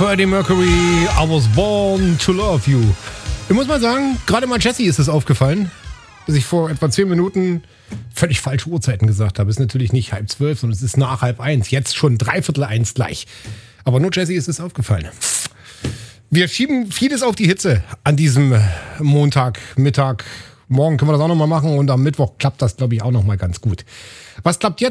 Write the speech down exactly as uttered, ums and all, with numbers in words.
Freddie Mercury, I was born to love you. Ich muss mal sagen, gerade mal Jesse ist es aufgefallen, dass ich vor etwa zehn Minuten völlig falsche Uhrzeiten gesagt habe. Es ist natürlich nicht halb zwölf, sondern es ist nach halb eins. Jetzt schon dreiviertel eins gleich. Aber nur Jesse ist es aufgefallen. Wir schieben vieles auf die Hitze an diesem Montag, Mittag. Morgen können wir das auch nochmal machen und am Mittwoch klappt das, glaube ich, auch nochmal ganz gut. Was klappt jetzt?